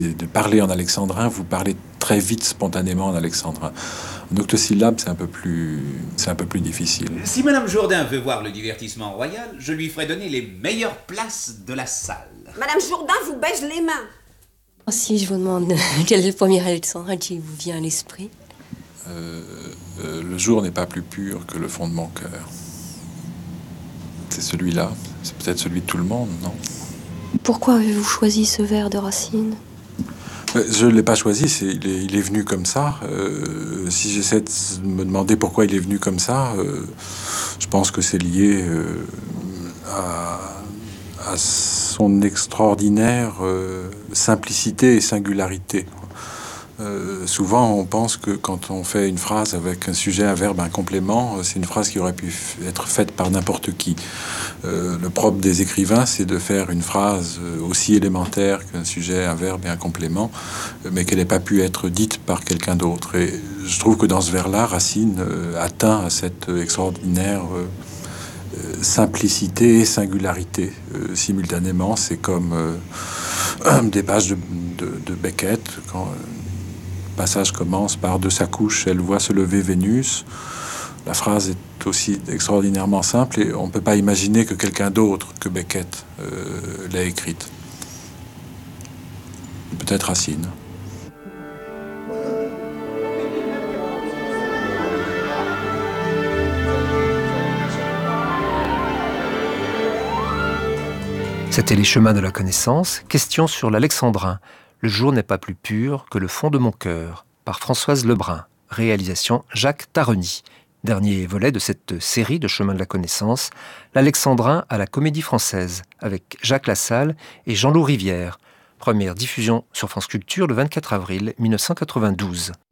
De parler en alexandrin, vous parlez très vite, spontanément en alexandrin. En octosyllabe, c'est un peu plus difficile. Si Madame Jourdain veut voir le divertissement royal, je lui ferai donner les meilleures places de la salle. Madame Jourdain vous baise les mains. Si je vous demande quel est le premier alexandrin qui vous vient à l'esprit? Le jour n'est pas plus pur que le fond de mon cœur. C'est celui-là. C'est peut-être celui de tout le monde, non? Pourquoi avez-vous choisi ce vers de Racine? Je ne l'ai pas choisi, il est venu comme ça. Si j'essaie de me demander pourquoi il est venu comme ça, je pense que c'est lié à son extraordinaire simplicité et singularité. Souvent, on pense que quand on fait une phrase avec un sujet, un verbe, un complément, c'est une phrase qui aurait pu être faite par n'importe qui. Le propre des écrivains, c'est de faire une phrase aussi élémentaire qu'un sujet, un verbe et un complément, mais qu'elle n'ait pas pu être dite par quelqu'un d'autre. Et je trouve que dans ce vers-là, Racine atteint à cette extraordinaire simplicité et singularité. Simultanément, c'est comme des pages de Beckett, quand le passage commence par « De sa couche, elle voit se lever Vénus ». La phrase est aussi extraordinairement simple et on ne peut pas imaginer que quelqu'un d'autre que Beckett l'ait écrite. Peut-être Racine. C'était Les Chemins de la Connaissance, question sur l'alexandrin. Le jour n'est pas plus pur que le fond de mon cœur, par Françoise Lebrun. Réalisation Jacques Tareny. Dernier volet de cette série de Chemins de la Connaissance, l'alexandrin à la Comédie Française, avec Jacques Lassalle et Jean-Loup Rivière. Première diffusion sur France Culture le 24 avril 1992.